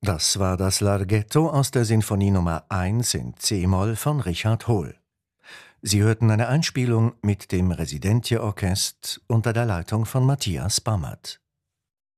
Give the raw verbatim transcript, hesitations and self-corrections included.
Das war das Larghetto aus der Sinfonie Nummer eins in c-Moll von Richard Hohl. Sie hörten eine Einspielung mit dem Residentje-Orchest unter der Leitung von Matthias Bammert.